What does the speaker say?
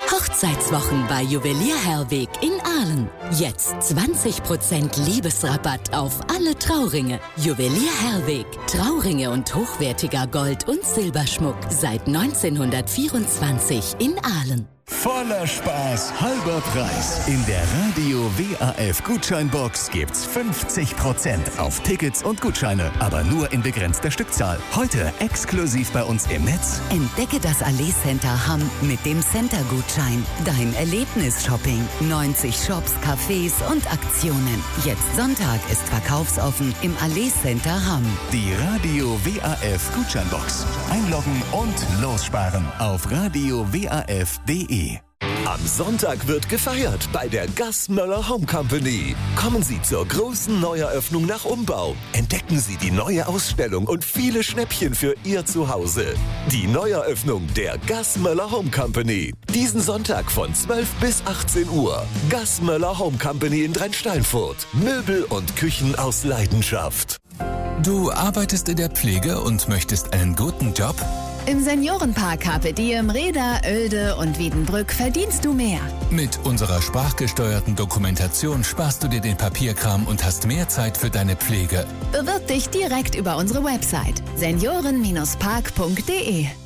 Hochzeitswochen bei Juwelier Herweg in Aalen. Jetzt 20% Liebesrabatt auf alle Trauringe. Juwelier Herweg. Trauringe und hochwertiger Gold- und Silberschmuck seit 1924 in Aalen. Voller Spaß, halber Preis. In der Radio WAF Gutscheinbox gibt's 50% auf Tickets und Gutscheine, aber nur in begrenzter Stückzahl. Heute exklusiv bei uns im Netz. Entdecke das Allee Center Hamm mit dem Center-Gutschein. Dein Erlebnis-Shopping. 90 Shops, Cafés und Aktionen. Jetzt Sonntag ist verkaufsoffen im Allee Center Hamm. Die Radio WAF Gutscheinbox. Einloggen und lossparen auf radiowaf.de. Am Sonntag wird gefeiert bei der Gassmöller Home Company. Kommen Sie zur großen Neueröffnung nach Umbau. Entdecken Sie die neue Ausstellung und viele Schnäppchen für Ihr Zuhause. Die Neueröffnung der Gassmöller Home Company. Diesen Sonntag von 12 bis 18 Uhr. Gassmöller Home Company in Drentsteinfurt. Möbel und Küchen aus Leidenschaft. Du arbeitest in der Pflege und möchtest einen guten Job? Im Seniorenpark Carpe Diem, Reda, Oelde und Wiedenbrück verdienst du mehr. Mit unserer sprachgesteuerten Dokumentation sparst du dir den Papierkram und hast mehr Zeit für deine Pflege. Bewirb dich direkt über unsere Website senioren-park.de.